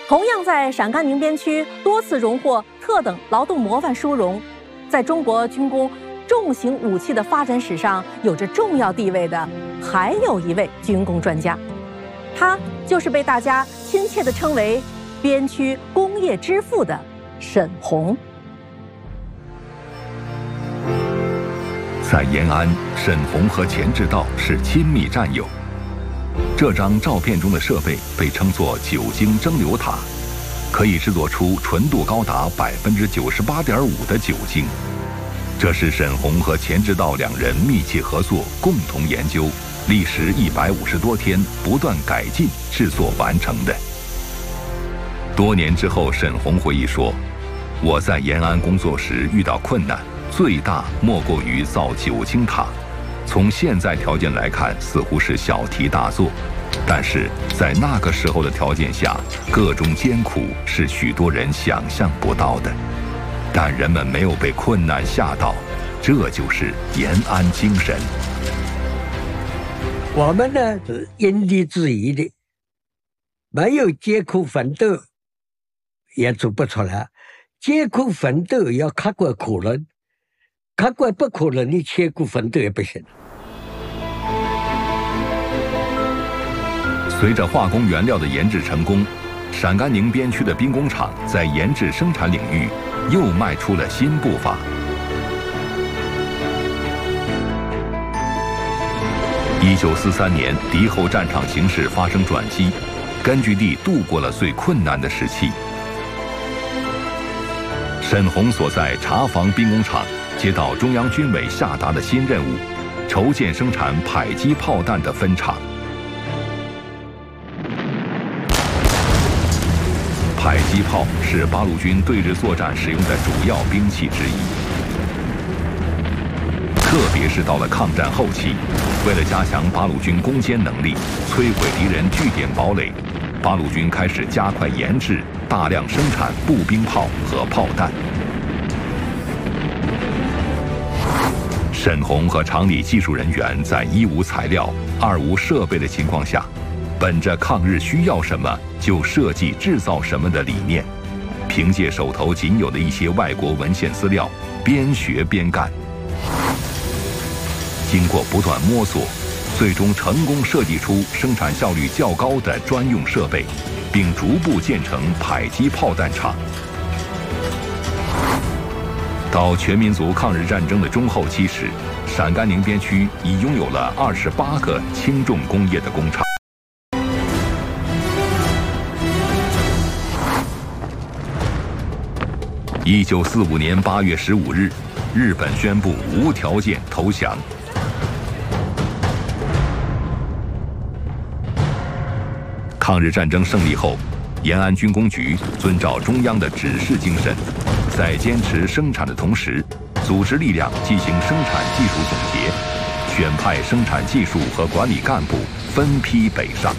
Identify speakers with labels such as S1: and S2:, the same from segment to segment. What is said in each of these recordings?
S1: 同样在陕甘宁边区多次荣获特等劳动模范殊荣，在中国军工重型武器的发展史上有着重要地位的，还有一位军工专家，他就是被大家亲切地称为“边区工业之父”的沈鸿。
S2: 在延安，沈鸿和钱志道是亲密战友。这张照片中的设备被称作酒精蒸馏塔，可以制作出纯度高达98.5%的酒精。这是沈鸿和钱志道两人密切合作，共同研究，历时150多天，不断改进制作完成的。多年之后，沈鸿回忆说：“我在延安工作时遇到困难，最大莫过于造酒精塔。从现在条件来看，似乎是小题大做，但是在那个时候的条件下，各种艰苦是许多人想象不到的。但人们没有被困难吓到，这就是延安精神。
S3: 我们呢是因地制宜的，没有艰苦奋斗也做不出来。艰苦奋斗要克过苦难，克过不可能的艰苦奋斗也不行。
S2: 随着化工原料的研制成功，陕甘宁边区的兵工厂在研制生产领域又迈出了新步伐。1943年，敌后战场形势发生转机，根据地度过了最困难的时期。沈鸿所在茶房兵工厂接到中央军委下达的新任务，筹建生产迫击炮弹的分厂。迫击炮是八路军对日作战使用的主要兵器之一，特别是到了抗战后期，为了加强八路军攻坚能力，摧毁敌人据点堡垒，八路军开始加快研制，大量生产步兵炮和炮弹。沈鸿和厂里技术人员在一无材料、二无设备的情况下，本着抗日需要什么就设计制造什么的理念，凭借手头仅有的一些外国文献资料，边学边干。经过不断摸索，最终成功设计出生产效率较高的专用设备，并逐步建成迫击炮弹厂。到全民族抗日战争的中后期时，陕甘宁边区已拥有了28个轻重工业的工厂。1945年8月15日，日本宣布无条件投降。抗日战争胜利后，延安军工局遵照中央的指示精神，在坚持生产的同时，组织力量进行生产技术总结，选派生产技术和管理干部分批北上。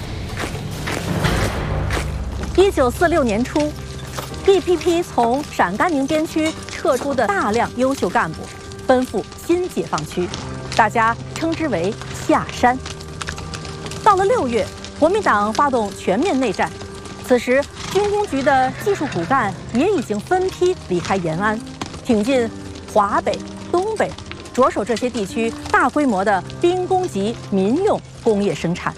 S1: 1946年初，一批批从陕甘宁边区撤出的大量优秀干部奔赴新解放区，大家称之为下山。到了6月，国民党发动全面内战，此时军工局的技术骨干也已经分批离开延安，挺进华北、东北，着手这些地区大规模的兵工级民用工业生产。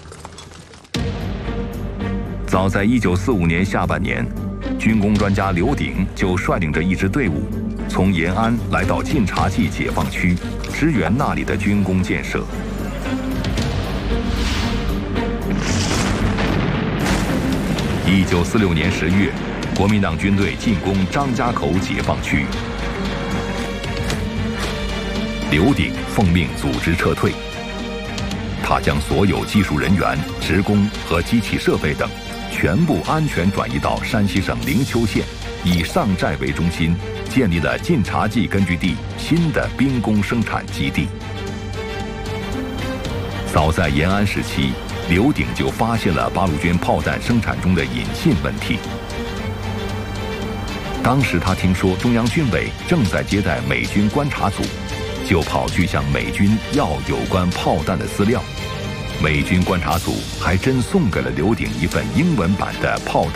S2: 早在1945年下半年，军工专家刘鼎就率领着一支队伍，从延安来到晋察冀解放区，支援那里的军工建设。1946年10月，国民党军队进攻张家口解放区，刘鼎奉命组织撤退。他将所有技术人员、职工和机器设备等全部安全转移到山西省灵丘县，以上寨为中心，建立了晋察冀根据地新的兵工生产基地。早在延安时期，刘鼎就发现了八路军炮弹生产中的引信问题。当时他听说中央军委正在接待美军观察组，就跑去向美军要有关炮弹的资料。美军观察组还真送给了刘鼎一份英文版的炮弹